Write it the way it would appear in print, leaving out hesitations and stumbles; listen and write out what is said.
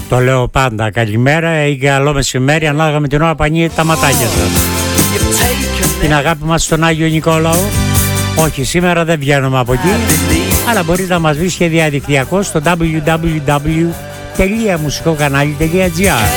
Το λέω πάντα. Καλημέρα ή καλό μεσημέρι, ανάλογα με την ώρα που ανοίγετε τα ματάκια σας. Την αγάπη μας στον Άγιο Νικόλαο. Όχι, σήμερα δεν βγαίνουμε από εκεί, αλλά μπορείτε να μας βρει και διαδικτυακώς στο www.musikokanali.gr.